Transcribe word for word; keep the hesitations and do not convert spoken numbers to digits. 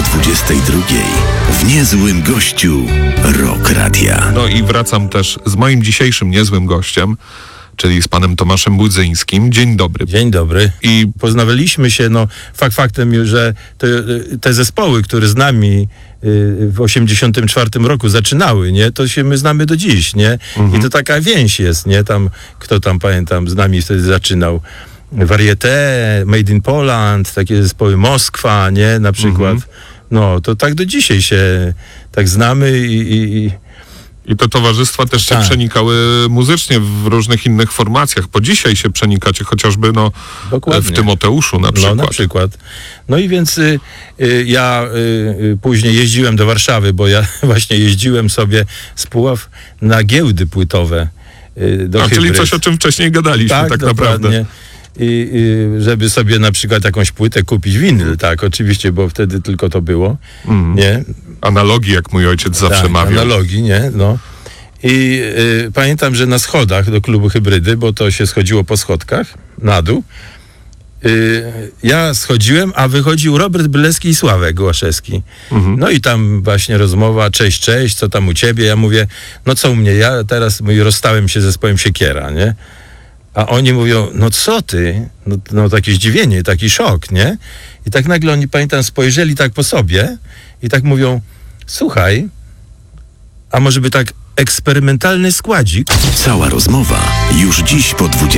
dwudziestej drugiej w Niezłym Gościu Rock Radia. No i wracam też z moim dzisiejszym niezłym gościem, czyli z panem Tomaszem Budzyńskim. Dzień dobry. Dzień dobry. I poznawaliśmy się, no fakt faktem, że te, te zespoły, które z nami w osiemdziesiątym czwartym roku zaczynały, nie, to się my znamy do dziś, nie? Mhm. I to taka więź jest, nie? Tam, kto tam, pamiętam, z nami wtedy zaczynał. Varieté, Made in Poland, takie zespoły Moskwa, nie? Na przykład. Mhm. No, to tak do dzisiaj się tak znamy i... i, i I te towarzystwa też się tak. przenikały muzycznie w różnych innych formacjach. Po dzisiaj się przenikacie chociażby no, w Tymoteuszu na przykład. No, na przykład. No i więc y, y, ja y, później jeździłem do Warszawy, bo ja właśnie jeździłem sobie z Puław na giełdy płytowe y, do A, Hybryd. czyli coś, o czym wcześniej gadaliśmy tak, tak naprawdę. I, i żeby sobie na przykład jakąś płytę kupić, winyl, tak, oczywiście, bo wtedy tylko to było, mm. nie? Analogii, jak mój ojciec zawsze tak, mawiał. Analogii, nie? No. I y, pamiętam, że na schodach do klubu Hybrydy, bo to się schodziło po schodkach na dół, y, ja schodziłem, a wychodził Robert Bylewski i Sławek Głaszewski. Mhm. No i tam właśnie rozmowa, cześć, cześć, co tam u ciebie? Ja mówię, no co u mnie? Ja teraz mówię, rozstałem się z zespołem Siekiera, nie? A oni mówią, no co ty? No, no takie zdziwienie, taki szok, nie? I tak nagle oni, pamiętam, spojrzeli tak po sobie i tak mówią, słuchaj, a może by tak eksperymentalny składzik? Cała rozmowa już dziś po dwudziestej.